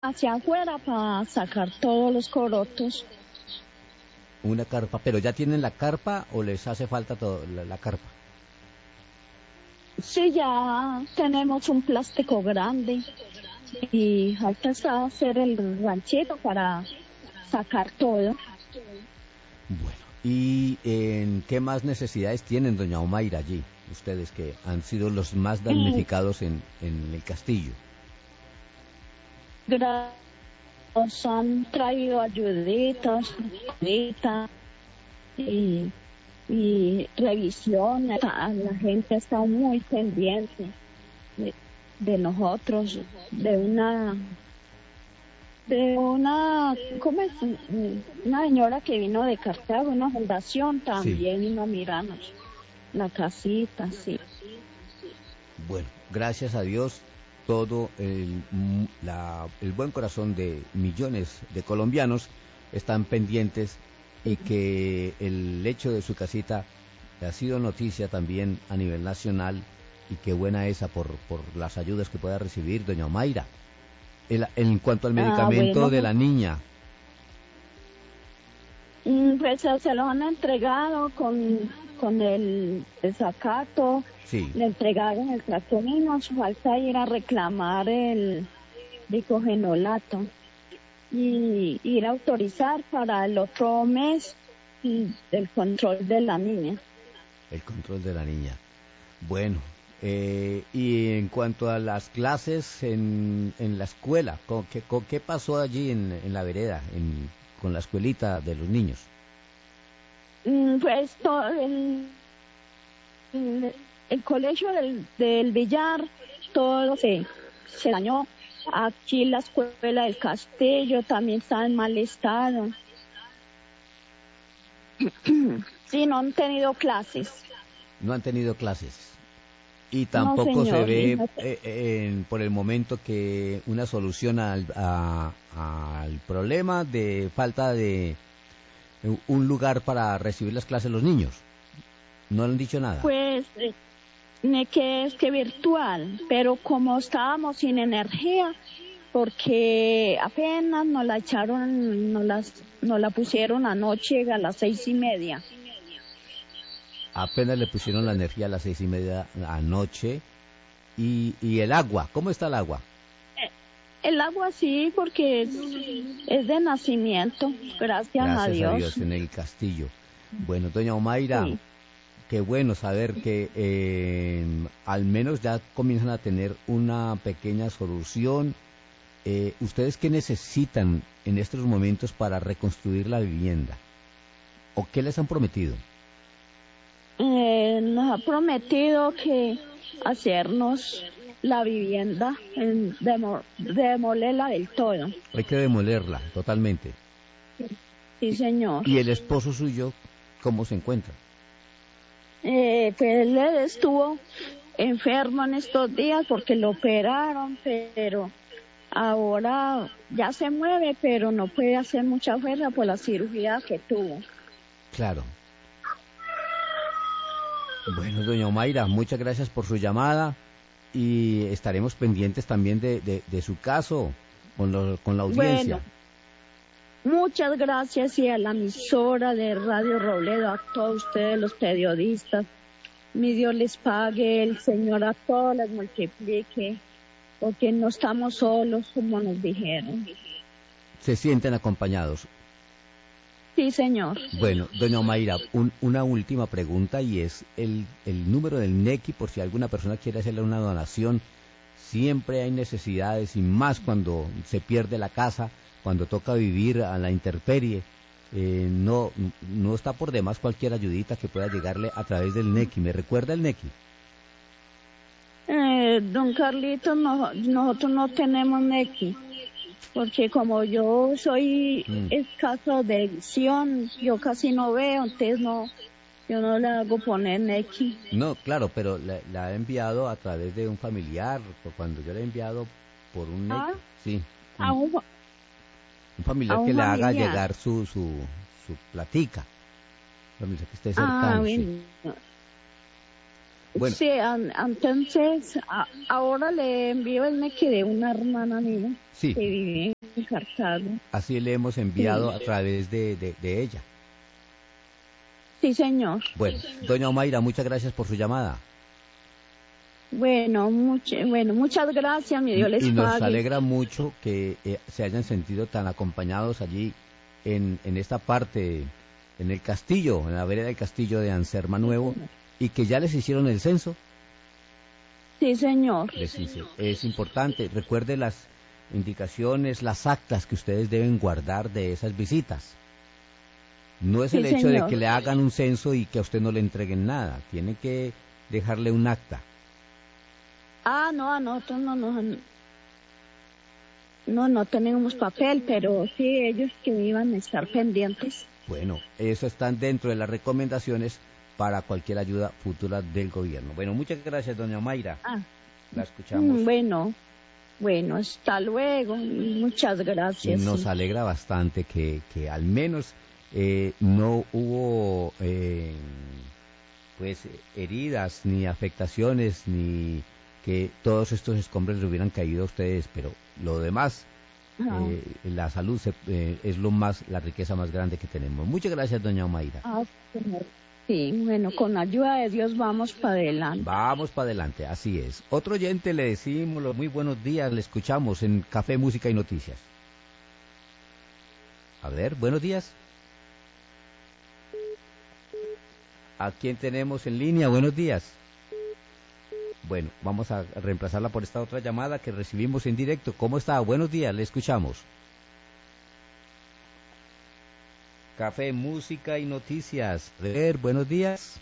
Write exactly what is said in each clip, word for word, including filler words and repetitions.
hacia afuera para sacar todos los corotos. Una carpa, pero ¿ya tienen la carpa o les hace falta todo, la, la carpa? Sí, ya tenemos un plástico grande y falta hacer el ranchito para sacar todo. Bueno, ¿y en qué más necesidades tienen, doña Omaira, allí? Ustedes que han sido los más damnificados en, en el castillo. Nos han traído ayuditas, ayuditas y, y revisiones. La gente está muy pendiente de, de nosotros, de una, de una, ¿cómo es? Una señora que vino de Cartago, una fundación también, sí. Vino a mirarnos la casita, sí. Bueno, gracias a Dios. Todo el, la, el buen corazón de millones de colombianos están pendientes y que el hecho de su casita ha sido noticia también a nivel nacional y qué buena esa por, por las ayudas que pueda recibir doña Omaira. El, en cuanto al medicamento ah, bueno, de la niña. Pues se lo han entregado con, con el desacato. Sí. Le entregaron el tratamiento, falta ir a reclamar el diclofenolato y ir a autorizar para el otro mes el control de la niña. El control de la niña. Bueno, eh, y en cuanto a las clases en, en la escuela, ¿con qué, con qué pasó allí en, en la vereda, en, con la escuelita de los niños? Pues todo el... el El colegio del, del Villar, todo se, se dañó. Aquí la escuela del Castillo también está en mal estado. Sí, no han tenido clases. No han tenido clases. Y tampoco no, señor, se ve no eh, eh, por el momento que una solución al, a, al problema de falta de un lugar para recibir las clases los niños. ¿No han dicho nada? Pues... Eh, que es que virtual, pero como estábamos sin energía, porque apenas nos la echaron, nos, las, nos la pusieron anoche a las seis y media. Apenas le pusieron la energía a las seis y media anoche. Y, y el agua, ¿cómo está el agua? El agua sí, porque es, es de nacimiento, gracias, gracias a Dios. a Dios, en el castillo. Bueno, doña Omaira, sí. Qué bueno saber que eh, al menos ya comienzan a tener una pequeña solución. Eh, ¿Ustedes qué necesitan en estos momentos para reconstruir la vivienda? ¿O qué les han prometido? Eh, nos ha prometido que hacernos la vivienda, en demo, demolerla del todo. Hay que demolerla totalmente. Sí, sí, señor. ¿Y el esposo suyo cómo se encuentra? Eh, pues él estuvo enfermo en estos días porque lo operaron, pero ahora ya se mueve, pero no puede hacer mucha fuerza por la cirugía que tuvo. Claro. Bueno, doña Omaira, muchas gracias por su llamada y estaremos pendientes también de, de, de su caso con, lo, con la audiencia. Bueno. Muchas gracias y a la emisora de Radio Robledo, a todos ustedes los periodistas. Mi Dios les pague, el Señor a todos les multiplique, porque no estamos solos como nos dijeron. ¿Se sienten acompañados? Sí, señor. Bueno, doña Omaira, un, una última pregunta y es el, el número del N E C I por si alguna persona quiere hacerle una donación. Siempre hay necesidades y más cuando se pierde la casa, cuando toca vivir a la intemperie, eh, no no está por demás cualquier ayudita que pueda llegarle a través del N E C I. ¿Me recuerda el N E C I? Eh, don Carlito, no, nosotros no tenemos N E C I, porque como yo soy mm. escaso de visión, yo casi no veo, entonces no, yo no le hago poner N E C I. No, claro, pero la, la he enviado a través de un familiar, o cuando yo le he enviado por un N E C I, ¿Ah? sí. A un, un familiar un que familiar. le haga llegar su su su platica, un familiar que esté cercano. Ah, bueno. Sí. Bueno. Sí, an, entonces a, ahora le envío el N E C I de una hermana mía sí. que vive encartado. Así le hemos enviado Sí. a través de, de, de ella. Sí, señor. Bueno, doña Omaira, muchas gracias por su llamada. Bueno, mucho, bueno, muchas gracias, mi Dios les Y nos pague. alegra mucho que eh, se hayan sentido tan acompañados allí en, en esta parte, en el castillo, en la vereda del castillo de Anserma Nuevo, y que ya les hicieron el censo. Sí, señor. Les hice- es importante, recuerde las indicaciones, las actas que ustedes deben guardar de esas visitas. No es Sí, el hecho de señor. que le hagan un censo y que a usted no le entreguen nada, tiene que dejarle un acta. Ah, no, a nosotros no nos... No, no tenemos papel, pero sí ellos que iban a estar pendientes. Bueno, eso están dentro de las recomendaciones para cualquier ayuda futura del gobierno. Bueno, muchas gracias, doña Mayra. Ah, La escuchamos. mm, bueno, bueno, hasta luego. Muchas Y gracias. nos sí. alegra bastante que, que al menos eh, no hubo eh, pues heridas, ni afectaciones, ni que todos estos escombros le hubieran caído a ustedes, pero lo demás, Ah, eh, la salud se- eh, es lo más, la riqueza más grande que tenemos. Muchas gracias, doña Omaira. ah, señor. Sí, bueno, con la ayuda de Dios vamos para adelante. Vamos para adelante, así es. Otro oyente le decimos los muy buenos días, le escuchamos en Café, Música y Noticias. A ver, buenos días. ¿A quién tenemos en línea? Buenos días. Bueno, vamos a reemplazarla por esta otra llamada que recibimos en directo. ¿Cómo está? Buenos días, le escuchamos. Café, Música y Noticias. A ver, buenos días.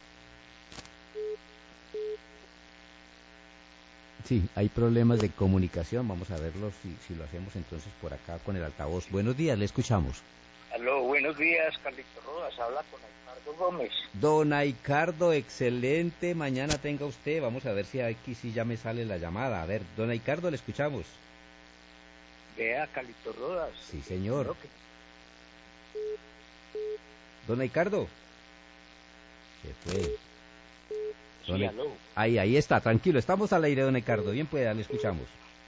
Sí, hay problemas de comunicación. Vamos a verlo si, si lo hacemos entonces por acá con el altavoz. Buenos días, le escuchamos. Aló, buenos días, Carlito Rodas, habla con Ricardo Gómez. Don Aicardo, excelente mañana tenga usted. Vamos a ver si aquí sí ya me sale la llamada. A ver, don Aicardo, le escuchamos. Vea, Carlito Rodas. Sí, señor. Creo que- Don Aicardo. Se fue. Don Sí, Ai- aló. Ahí, ahí está, tranquilo. Estamos al aire, don Aicardo. Bien pueda, le escuchamos.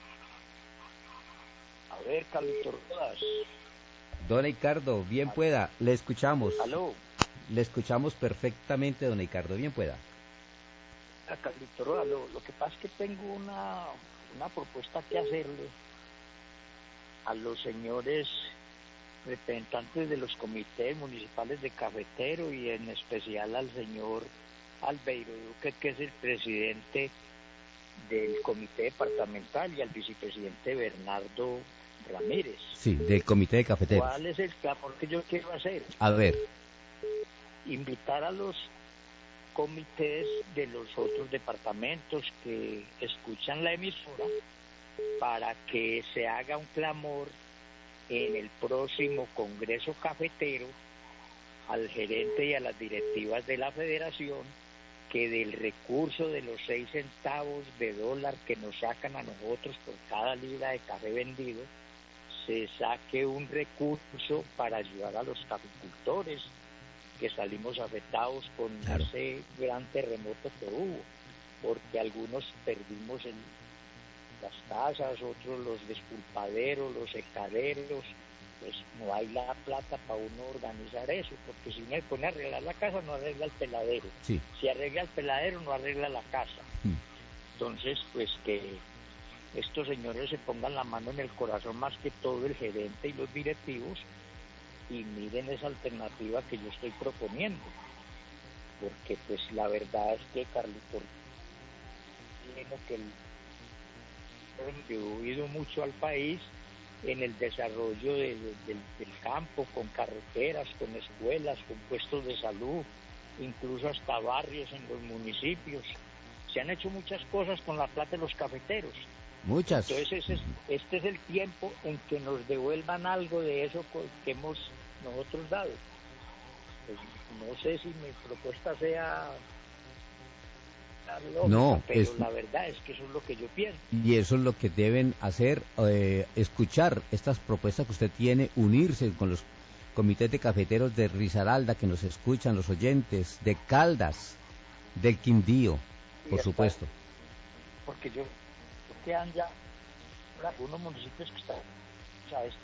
A ver, Carlito Rodas. Don Aicardo, bien pueda, le escuchamos. Aló. Le escuchamos perfectamente, don Aicardo. Bien pueda. A Carlito Rodas, lo, lo que pasa es que tengo una, una propuesta que hacerle a los señores representantes de los comités municipales de Cafetero y en especial al señor Albeiro Duque, que es el presidente del comité departamental, y al vicepresidente Bernardo Ramírez. Sí, del Comité de Cafeteros. ¿Cuál es el clamor que yo quiero hacer? A ver, Invitar a los comités de los otros departamentos que escuchan la emisora para que se haga un clamor en el próximo Congreso Cafetero al gerente y a las directivas de la federación, que del recurso de los seis centavos de dólar que nos sacan a nosotros por cada libra de café vendido, se saque un recurso para ayudar a los caficultores que salimos afectados con Claro. ese gran terremoto que hubo, porque algunos perdimos en las casas, otros los despulpaderos, los secaderos, pues no hay la plata para uno organizar eso, porque si uno se pone a arreglar la casa no arregla el peladero, sí. si arregla el peladero no arregla la casa. Mm. Entonces, pues que estos señores se pongan la mano en el corazón, más que todo el gerente y los directivos, y miren esa alternativa que yo estoy proponiendo, porque pues la verdad es que Carlito, tiene que el- contribuido mucho al país en el desarrollo de- de- del, del campo, con carreteras, con escuelas, con puestos de salud, incluso hasta barrios en los municipios. Se han hecho muchas cosas con la plata de los cafeteros. Muchas. Entonces ese es, este es el tiempo en que nos devuelvan algo de eso co- que hemos nosotros dado. Pues, no sé si mi propuesta sea lógica, No, pero es- la verdad es que eso es lo que yo pienso. Y eso es lo que deben hacer, eh, escuchar estas propuestas que usted tiene, unirse con los comités de cafeteros de Risaralda que nos escuchan, los oyentes, de Caldas, del Quindío, Y por hasta- supuesto. Porque yo, quedan ya algunos municipios que están, o sea,